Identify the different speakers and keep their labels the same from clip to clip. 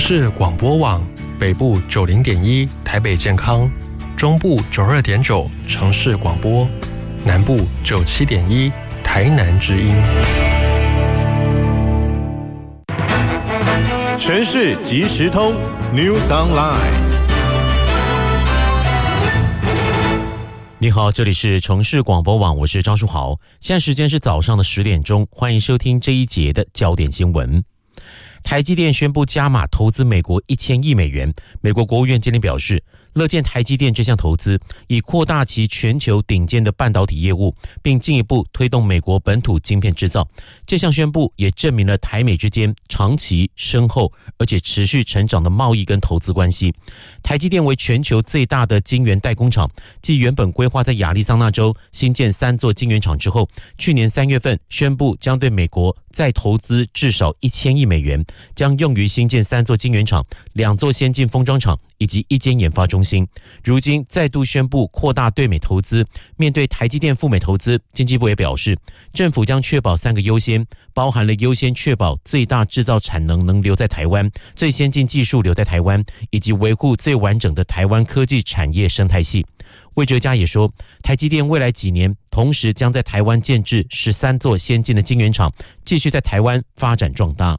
Speaker 1: 市广播网，北部90.1台北健康，中部92.9城市广播，南部97.1台南之音。
Speaker 2: 全市即时通 News Online。
Speaker 3: 你好，这里是城市广播网，我是张书豪。现在时间是早上的10点钟，欢迎收听这一节的焦点新闻。台积电宣布加码投资美国1000亿美元。美国国务院今天表示，乐见台积电这项投资，以扩大其全球顶尖的半导体业务，并进一步推动美国本土晶片制造。这项宣布也证明了台美之间长期深厚而且持续成长的贸易跟投资关系。台积电为全球最大的晶圆代工厂，继原本规划在亚利桑那州新建3座晶圆厂之后，去年3月份宣布将对美国再投资至少1000亿美元，将用于新建3座晶圆厂、2座先进封装厂以及1间研发中心。如今再度宣布扩大对美投资，面对台积电赴美投资，经济部也表示，政府将确保3个优先，包含了优先确保最大制造产能能留在台湾，最先进技术留在台湾，以及维护最完整的台湾科技产业生态系。魏哲嘉也说，台积电未来几年同时将在台湾建置13座先进的晶圆厂，继续在台湾发展壮大。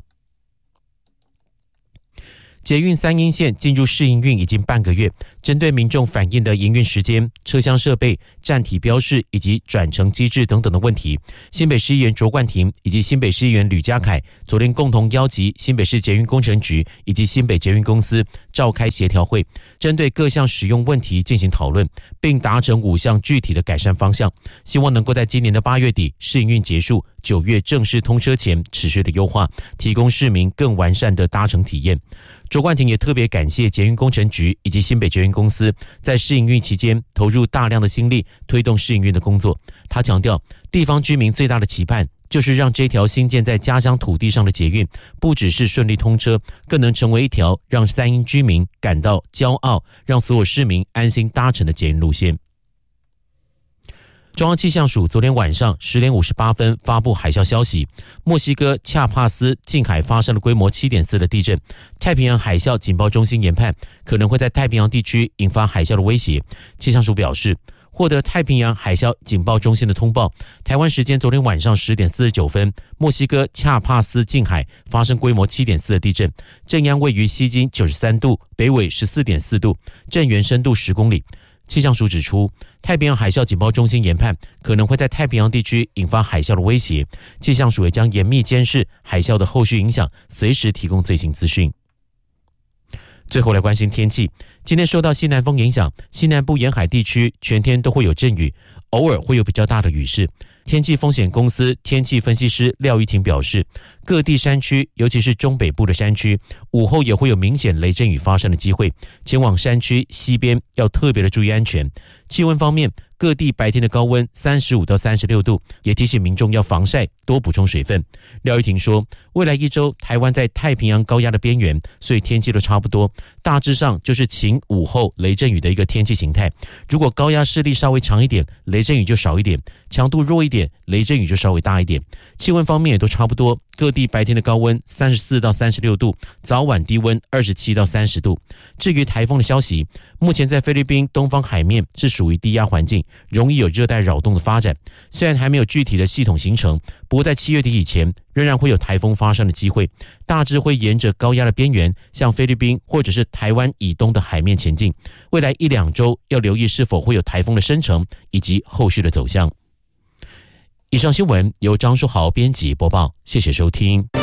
Speaker 3: 捷运3鶯线进入试营运已经半个月，针对民众反映的营运时间、车厢设备、站体标示以及转乘机制等等的问题，新北市议员卓冠廷以及新北市议员吕家凯昨天共同邀集新北市捷运工程局以及新北捷运公司召开协调会，针对各项使用问题进行讨论，并达成5项具体的改善方向，希望能够在今年的8月底试营运结束，9月正式通车前持续的优化，提供市民更完善的搭乘体验。卓冠廷也特别感谢捷运工程局以及新北捷运公司在试营运期间投入大量的心力推动试营运的工作。他强调，地方居民最大的期盼就是让这条新建在家乡土地上的捷运不只是顺利通车，更能成为一条让3鶯居民感到骄傲，让所有市民安心搭乘的捷运路线。中央气象署昨天晚上10点58分发布海啸消息，墨西哥恰帕斯近海发生了规模 7.4 的地震，太平洋海啸警报中心研判可能会在太平洋地区引发海啸的威胁。气象署表示，获得太平洋海啸警报中心的通报，台湾时间昨天晚上10点49分，墨西哥恰帕斯近海发生规模 7.4 的地震，震央位于西经93度，北纬14.4度，震源深度10公里。气象署指出，太平洋海啸警报中心研判可能会在太平洋地区引发海啸的威胁，气象署也将严密监视海啸的后续影响，随时提供最新资讯。最后来关心天气，今天受到西南风影响，西南部沿海地区全天都会有阵雨，偶尔会有比较大的雨势。天气风险公司天气分析师廖玉婷表示，各地山区尤其是中北部的山区，午后也会有明显雷阵雨发生的机会，前往山区西边要特别的注意安全。气温方面，各地白天的高温35到36度，也提醒民众要防晒，多补充水分。廖玉婷说，未来1周台湾在太平洋高压的边缘，所以天气都差不多，大致上就是晴午后雷阵雨的一个天气形态。如果高压势力稍微强一点，雷阵雨就少一点，强度弱一点，雷阵雨就稍微大一点。气温方面也都差不多，各地白天的高温34到36度，早晚低温27到30度。至于台风的消息，目前在菲律宾东方海面是属于低压环境，容易有热带扰动的发展。虽然还没有具体的系统形成，不过在7月底以前仍然会有台风发生的机会，大致会沿着高压的边缘向菲律宾或者是台湾以东的海面前进。未来1-2周要留意是否会有台风的生成以及后续的走向。以上新闻由张书豪编辑播报，谢谢收听。